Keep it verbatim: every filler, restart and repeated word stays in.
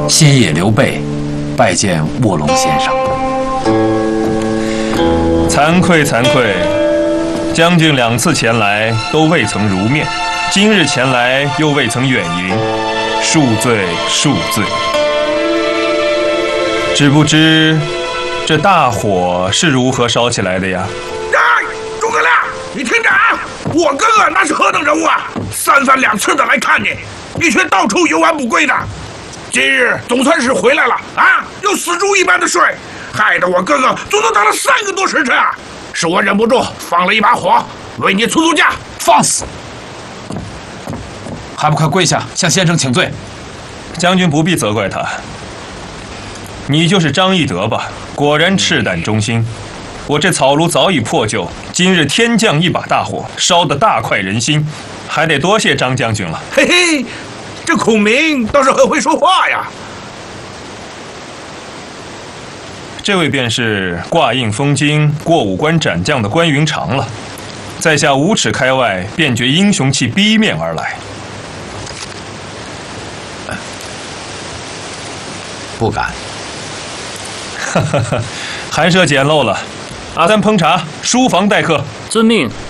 先野刘备拜见卧龙先生。 惭愧惭愧，将军两次前来都未曾如面，今日前来又未曾远迎，恕罪恕罪。只不知这大火是如何烧起来的呀？ 哎，诸葛亮，你听着啊，我哥哥那是何等人物啊！三番两次的来看你，你却到处游玩不归的。今日总算是回来了啊，又死猪一般的睡，害得我哥哥足足等了三个多时辰啊！是我忍不住放了一把火，为你出出价。 放肆！还不快跪下向先生请罪！ 将军不必责怪他，你就是张翼德吧？果然赤胆忠心。我这草庐早已破旧，今日天降一把大火，烧得大快人心，还得多谢张将军了。 嘿嘿，这孔明倒是很会说话呀。 这位便是挂印封金、过五关斩将的关云长了。在下五尺开外，便觉英雄气逼面而来。 不敢。 哈哈哈，寒舍简陋了。阿三烹茶，书房待客。 遵命。